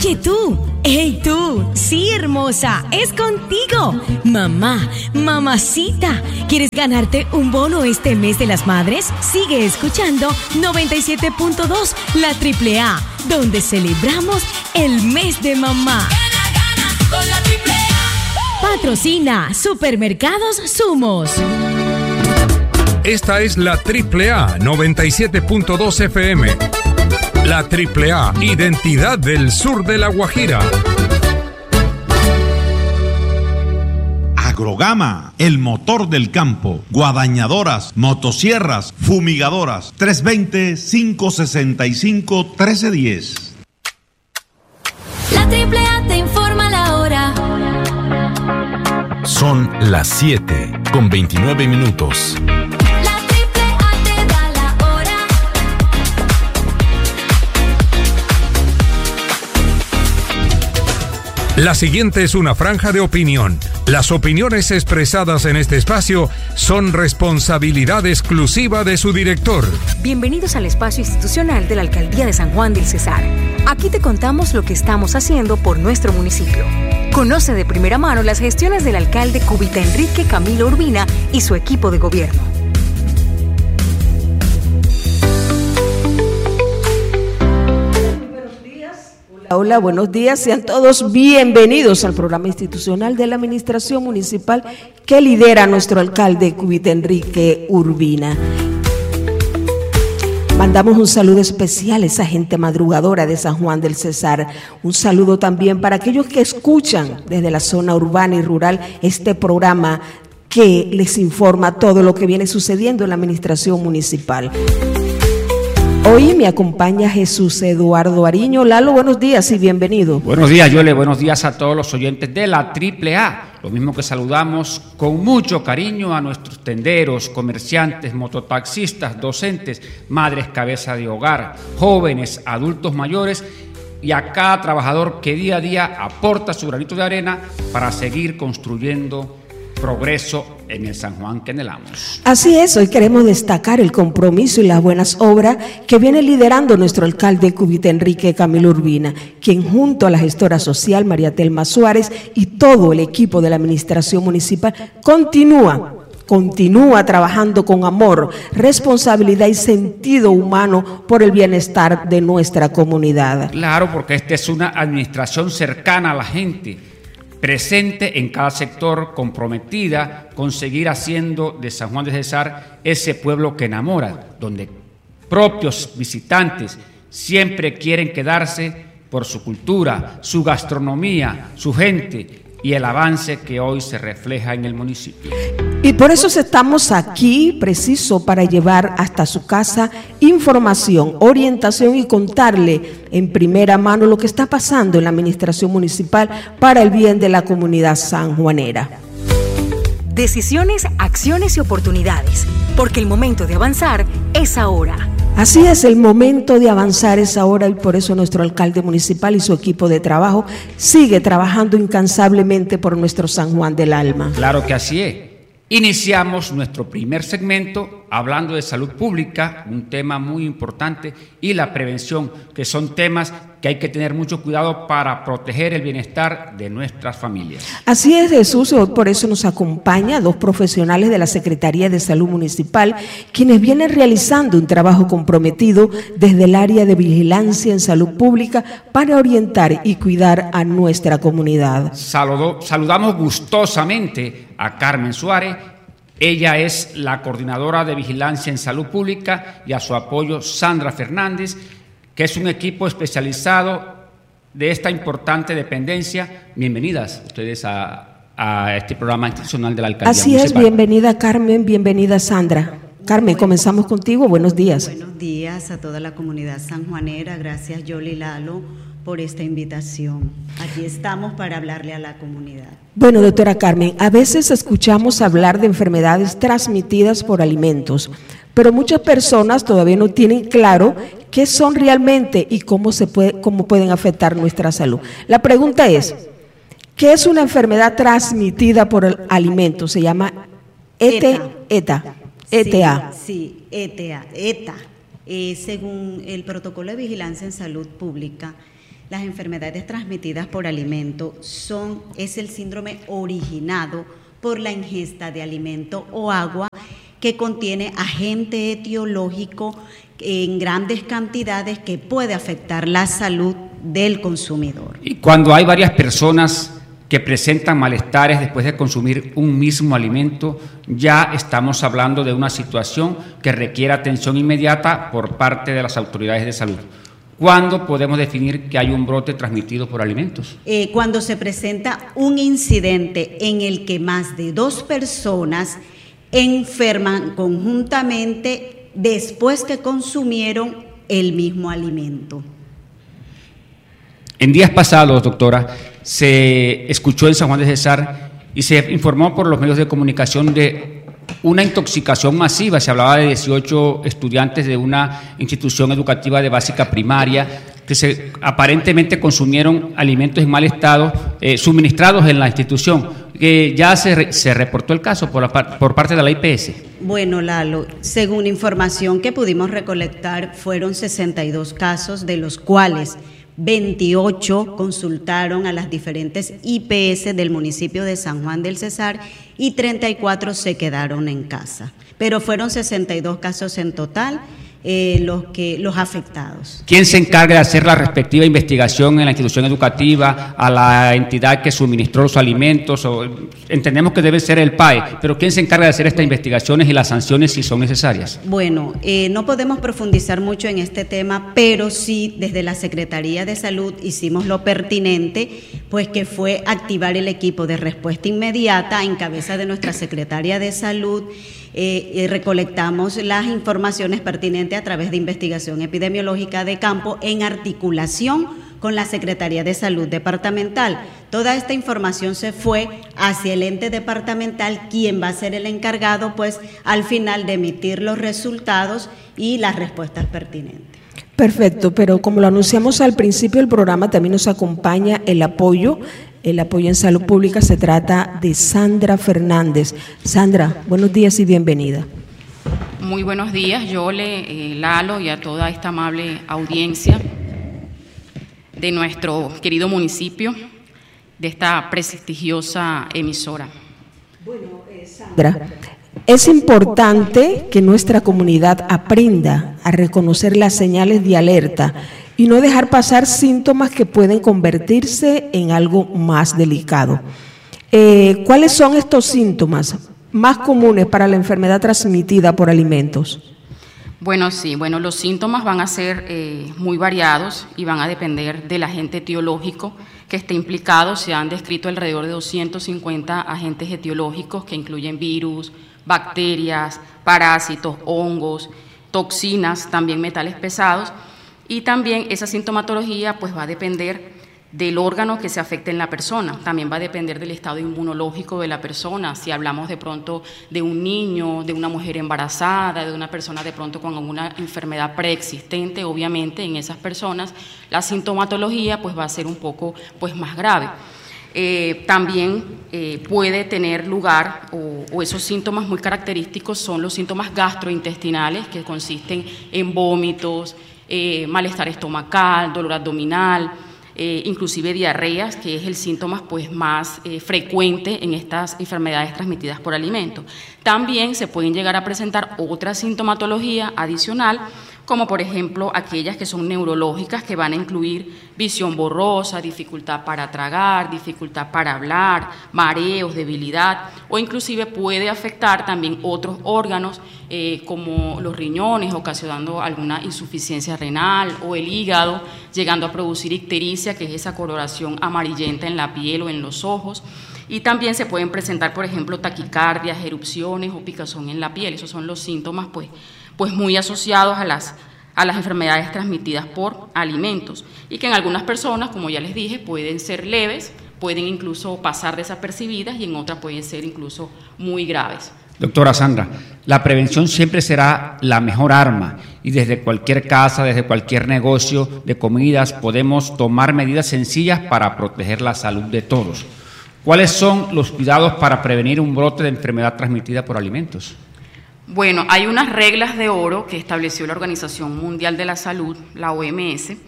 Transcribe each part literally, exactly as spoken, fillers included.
Oye tú, hey tú, sí hermosa, es contigo. Mamá, mamacita, ¿quieres ganarte un bono este mes de las madres? Sigue escuchando noventa y siete punto dos, la Triple A, donde celebramos el mes de mamá. Gana, gana con la Triple A. Patrocina Supermercados Sumos. Esta es la Triple A noventa y siete punto dos F M. La Triple A, identidad del sur de La Guajira. Agrogama, el motor del campo. Guadañadoras, motosierras, fumigadoras. tres dos cero, cinco seis cinco, uno tres uno cero. La Triple A te informa la hora. Son las siete con veintinueve minutos. La siguiente es una franja de opinión. Las opiniones expresadas en este espacio son responsabilidad exclusiva de su director. Bienvenidos al espacio institucional de la Alcaldía de San Juan del Cesar. Aquí te contamos lo que estamos haciendo por nuestro municipio. Conoce de primera mano las gestiones del alcalde Cubita Enrique Camilo Urbina y su equipo de gobierno. Hola, buenos días, sean todos bienvenidos al programa institucional de la Administración Municipal que lidera nuestro alcalde Cubita Enrique Urbina. Mandamos un saludo especial a esa gente madrugadora de San Juan del Cesar, un saludo también para aquellos que escuchan desde la zona urbana y rural este programa que les informa todo lo que viene sucediendo en la Administración Municipal. Hoy me acompaña Jesús Eduardo Ariño. Lalo, buenos días y bienvenido. Buenos días, Yole, buenos días a todos los oyentes de la Triple A. Lo mismo que saludamos con mucho cariño a nuestros tenderos, comerciantes, mototaxistas, docentes, madres cabeza de hogar, jóvenes, adultos mayores y a cada trabajador que día a día aporta su granito de arena para seguir construyendo progreso en el San Juan que anhelamos. Así es, hoy queremos destacar el compromiso y las buenas obras que viene liderando nuestro alcalde Cubita Enrique Camilo Urbina, quien junto a la gestora social María Telma Suárez y todo el equipo de la administración municipal continúa Continúa trabajando con amor, responsabilidad y sentido humano por el bienestar de nuestra comunidad. Claro, porque esta es una administración cercana a la gente, presente en cada sector, comprometida con seguir haciendo de San Juan de Cesar ese pueblo que enamora, donde propios visitantes siempre quieren quedarse por su cultura, su gastronomía, su gente y el avance que hoy se refleja en el municipio. Y por eso estamos aquí, preciso, para llevar hasta su casa información, orientación y contarle en primera mano lo que está pasando en la administración municipal para el bien de la comunidad sanjuanera. Decisiones, acciones y oportunidades, porque el momento de avanzar es ahora. Así es, el momento de avanzar es ahora y por eso nuestro alcalde municipal y su equipo de trabajo sigue trabajando incansablemente por nuestro San Juan del Alma. Claro que así es. Iniciamos nuestro primer segmento hablando de salud pública, un tema muy importante, y la prevención, que son temas que hay que tener mucho cuidado para proteger el bienestar de nuestras familias. Así es, Jesús, hoy por eso nos acompaña dos profesionales de la Secretaría de Salud Municipal, quienes vienen realizando un trabajo comprometido desde el área de vigilancia en salud pública para orientar y cuidar a nuestra comunidad. Saludo, saludamos gustosamente a Carmen Suárez. Ella es la coordinadora de vigilancia en salud pública, y a su apoyo Sandra Fernández, que es un equipo especializado de esta importante dependencia. Bienvenidas ustedes a, a este programa institucional de la Alcaldía Así Municipal. es, bienvenida Carmen, bienvenida Sandra. Carmen, comenzamos contigo, buenos días. Buenos días a toda la comunidad sanjuanera, gracias Yoli Lalo por esta invitación. Aquí estamos para hablarle a la comunidad. Bueno, doctora Carmen, a veces escuchamos hablar de enfermedades transmitidas por alimentos, pero muchas personas todavía no tienen claro qué son realmente y cómo, se puede, cómo pueden afectar nuestra salud. La pregunta es, ¿qué es una enfermedad transmitida por alimentos? Se llama E T A. E T A. E T A. Sí, sí, E T A. E T A. Eh, según el protocolo de vigilancia en salud pública, las enfermedades transmitidas por alimento son, es el síndrome originado por la ingesta de alimento o agua que contiene agente etiológico en grandes cantidades que puede afectar la salud del consumidor. Y cuando hay varias personas que presentan malestares después de consumir un mismo alimento, ya estamos hablando de una situación que requiere atención inmediata por parte de las autoridades de salud. ¿Cuándo podemos definir que hay un brote transmitido por alimentos? Eh, cuando se presenta un incidente en el que más de dos personas enferman conjuntamente después que consumieron el mismo alimento. En días pasados, doctora, se escuchó en San Juan de Cesar y se informó por los medios de comunicación de una intoxicación masiva. Se hablaba de dieciocho estudiantes de una institución educativa de básica primaria que se, aparentemente consumieron alimentos en mal estado eh, suministrados en la institución. Eh, ¿Ya se, se reportó el caso por, la, por parte de la I P S? Bueno, Lalo, según información que pudimos recolectar, fueron sesenta y dos casos, de los cuales veintiocho consultaron a las diferentes I P S del municipio de San Juan del Cesar y treinta y cuatro se quedaron en casa. Pero fueron sesenta y dos casos en total eh, los, que, los afectados. ¿Quién se encarga de hacer la respectiva investigación en la institución educativa, a la entidad que suministró los alimentos? O, entendemos que debe ser el P A E, pero ¿quién se encarga de hacer estas investigaciones y las sanciones si son necesarias? Bueno, eh, no podemos profundizar mucho en este tema, pero sí desde la Secretaría de Salud hicimos lo pertinente, pues que fue activar el equipo de respuesta inmediata en cabeza de nuestra Secretaria de Salud. Eh, y recolectamos las informaciones pertinentes a través de investigación epidemiológica de campo en articulación con la Secretaría de Salud Departamental. Toda esta información se fue hacia el ente departamental, quien va a ser el encargado, pues, al final de emitir los resultados y las respuestas pertinentes. Perfecto, pero como lo anunciamos al principio del programa, también nos acompaña el apoyo, el apoyo en salud pública. Se trata de Sandra Fernández. Sandra, buenos días y bienvenida. Muy buenos días, Yole, eh, Lalo y a toda esta amable audiencia de nuestro querido municipio, de esta prestigiosa emisora. Bueno, eh, Sandra, es importante que nuestra comunidad aprenda a reconocer las señales de alerta y no dejar pasar síntomas que pueden convertirse en algo más delicado. Eh, ¿Cuáles son estos síntomas más comunes para la enfermedad transmitida por alimentos? Bueno, sí, bueno, los síntomas van a ser eh, muy variados y van a depender del agente etiológico que esté implicado. Se han descrito alrededor de doscientos cincuenta agentes etiológicos que incluyen virus, bacterias, parásitos, hongos, toxinas, también metales pesados, y también esa sintomatología pues va a depender del órgano que se afecte en la persona, también va a depender del estado inmunológico de la persona. Si hablamos de pronto de un niño, de una mujer embarazada, de una persona de pronto con alguna enfermedad preexistente, obviamente en esas personas la sintomatología pues va a ser un poco pues más grave. Eh, también eh, puede tener lugar, o, o esos síntomas muy característicos son los síntomas gastrointestinales, que consisten en vómitos, eh, malestar estomacal, dolor abdominal, eh, inclusive diarreas, que es el síntoma pues, más eh, frecuente en estas enfermedades transmitidas por alimentos. También se pueden llegar a presentar otra sintomatología adicional, como por ejemplo aquellas que son neurológicas, que van a incluir visión borrosa, dificultad para tragar, dificultad para hablar, mareos, debilidad, o inclusive puede afectar también otros órganos eh, como los riñones, ocasionando alguna insuficiencia renal, o el hígado, llegando a producir ictericia, que es esa coloración amarillenta en la piel o en los ojos. Y también se pueden presentar, por ejemplo, taquicardias, erupciones o picazón en la piel. Esos son los síntomas pues, pues muy asociados a las, a las enfermedades transmitidas por alimentos, y que en algunas personas, como ya les dije, pueden ser leves, pueden incluso pasar desapercibidas, y en otras pueden ser incluso muy graves. Doctora Sandra, la prevención siempre será la mejor arma, y desde cualquier casa, desde cualquier negocio de comidas, podemos tomar medidas sencillas para proteger la salud de todos. ¿Cuáles son los cuidados para prevenir un brote de enfermedad transmitida por alimentos? Bueno, hay unas reglas de oro que estableció la Organización Mundial de la Salud, la O M S,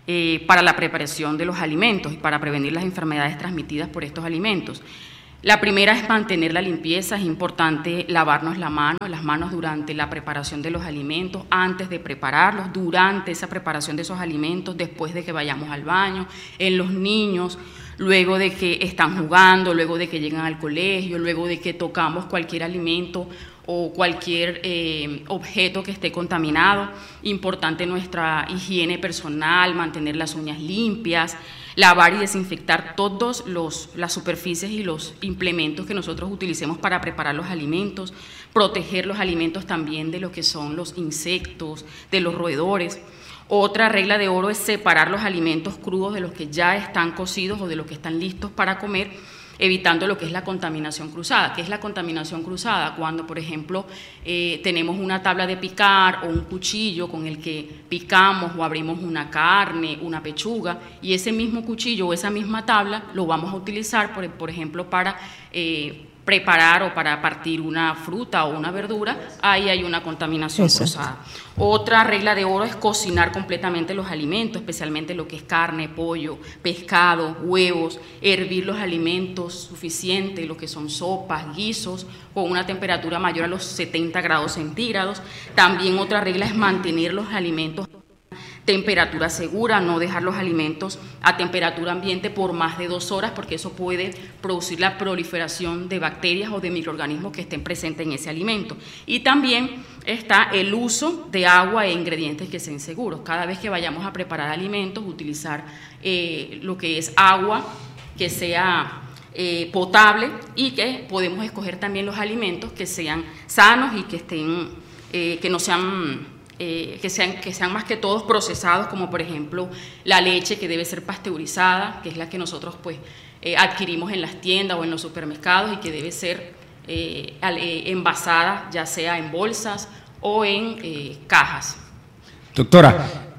eh, para la preparación de los alimentos y para prevenir las enfermedades transmitidas por estos alimentos. La primera es mantener la limpieza. Es importante lavarnos la mano, las manos durante la preparación de los alimentos, antes de prepararlos, durante esa preparación de esos alimentos, después de que vayamos al baño, en los niños, luego de que están jugando, luego de que llegan al colegio, luego de que tocamos cualquier alimento o cualquier eh, objeto que esté contaminado. Importante nuestra higiene personal, mantener las uñas limpias, lavar y desinfectar todas las superficies y los implementos que nosotros utilicemos para preparar los alimentos, proteger los alimentos también de lo que son los insectos, de los roedores. Otra regla de oro es separar los alimentos crudos de los que ya están cocidos o de los que están listos para comer, evitando lo que es la contaminación cruzada. ¿Qué es la contaminación cruzada? Cuando, por ejemplo, eh, tenemos una tabla de picar o un cuchillo con el que picamos o abrimos una carne, una pechuga, y ese mismo cuchillo o esa misma tabla lo vamos a utilizar, por, por ejemplo, para eh, preparar o para partir una fruta o una verdura. Ahí hay una contaminación Exacto. cruzada. Otra regla de oro es cocinar completamente los alimentos, especialmente lo que es carne, pollo, pescado, huevos, hervir los alimentos suficiente, lo que son sopas, guisos, con una temperatura mayor a los setenta grados centígrados. También otra regla es mantener los alimentos temperatura segura, no dejar los alimentos a temperatura ambiente por más de dos horas, porque eso puede producir la proliferación de bacterias o de microorganismos que estén presentes en ese alimento. Y también está el uso de agua e ingredientes que sean seguros. Cada vez que vayamos a preparar alimentos, utilizar eh, lo que es agua que sea eh, potable, y que podemos escoger también los alimentos que sean sanos y que estén, eh, que no sean Eh, que sean, que sean más que todos procesados, como por ejemplo la leche, que debe ser pasteurizada, que es la que nosotros pues eh, adquirimos en las tiendas o en los supermercados, y que debe ser eh, eh, envasada, ya sea en bolsas o en eh, cajas. Doctora,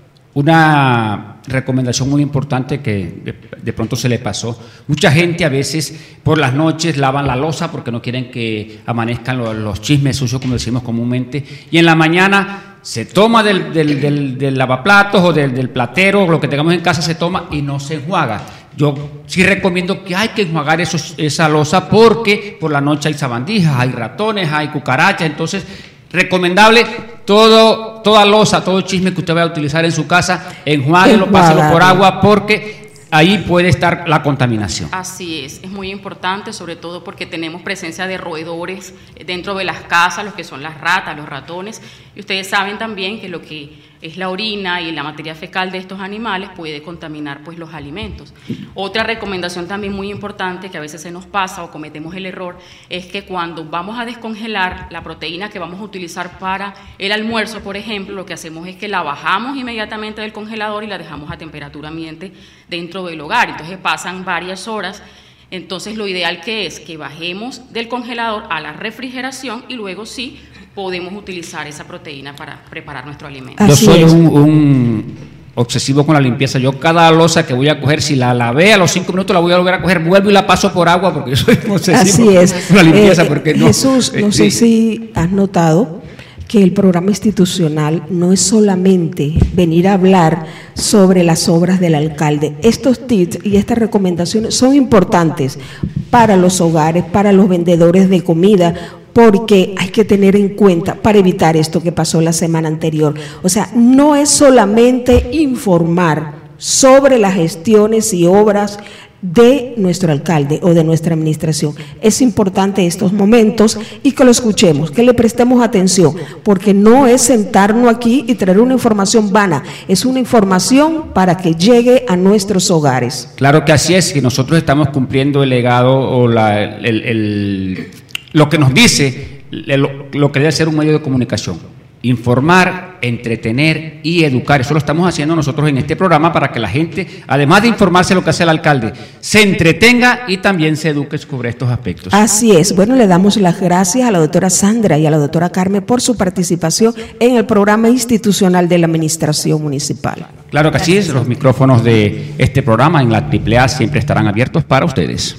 una recomendación muy importante que de, de pronto se le pasó. Mucha gente a veces por las noches lavan la loza porque no quieren que amanezcan los, los chismes sucios, como decimos comúnmente, y en la mañana se toma del, del, del, del lavaplatos o del, del platero, lo que tengamos en casa se toma y no se enjuaga. Yo sí recomiendo que hay que enjuagar esos, esa loza, porque por la noche hay sabandijas, hay ratones, hay cucarachas. Entonces, recomendable todo, toda loza, todo chisme que usted vaya a utilizar en su casa, enjuáguelo, páselo por agua, porque ahí puede estar la contaminación. Así es, es muy importante, sobre todo porque tenemos presencia de roedores dentro de las casas, los que son las ratas, los ratones, y ustedes saben también que lo que es la orina y la materia fecal de estos animales puede contaminar pues los alimentos. Otra recomendación también muy importante, que a veces se nos pasa o cometemos el error, es que cuando vamos a descongelar la proteína que vamos a utilizar para el almuerzo, por ejemplo, lo que hacemos es que la bajamos inmediatamente del congelador y la dejamos a temperatura ambiente dentro del hogar. Entonces pasan varias horas. Entonces lo ideal que es que bajemos del congelador a la refrigeración, y luego sí podemos utilizar esa proteína para preparar nuestro alimento. Yo soy un, un obsesivo con la limpieza. Yo cada loza que voy a coger, si la lavé a los cinco minutos, la voy a volver a coger, vuelvo y la paso por agua, porque yo soy obsesivo Así es. con la limpieza. Eh, porque no, Jesús, no eh, sé sí. si has notado que el programa institucional no es solamente venir a hablar sobre las obras del alcalde. Estos tips y estas recomendaciones son importantes para los hogares, para los vendedores de comida, porque hay que tener en cuenta para evitar esto que pasó la semana anterior. O sea, no es solamente informar sobre las gestiones y obras de nuestro alcalde o de nuestra administración. Es importante estos momentos y que lo escuchemos, que le prestemos atención, porque no es sentarnos aquí y traer una información vana, es una información para que llegue a nuestros hogares. Claro que así es, que nosotros estamos cumpliendo el legado o la, el, el, lo que nos dice lo, lo que debe ser un medio de comunicación: informar, entretener y educar. Eso lo estamos haciendo nosotros en este programa, para que la gente, además de informarse lo que hace el alcalde, se entretenga y también se eduque sobre estos aspectos. Así es. Bueno, le damos las gracias a la doctora Sandra y a la doctora Carmen por su participación en el programa institucional de la Administración Municipal. Claro que así es. Los micrófonos de este programa en la Triple A siempre estarán abiertos para ustedes.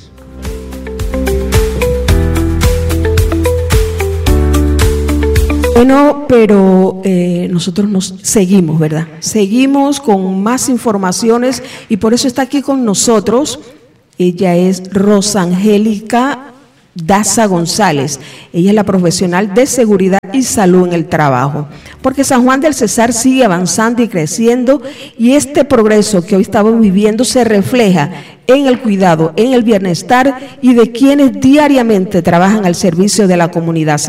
Bueno, pero eh, nosotros nos seguimos, ¿verdad? Seguimos con más informaciones y por eso está aquí con nosotros. Ella es Rosangélica Daza González. Ella es la profesional de seguridad y salud en el trabajo. Porque San Juan del Cesar sigue avanzando y creciendo y este progreso que hoy estamos viviendo se refleja en el cuidado, en el bienestar y de quienes diariamente trabajan al servicio de la comunidad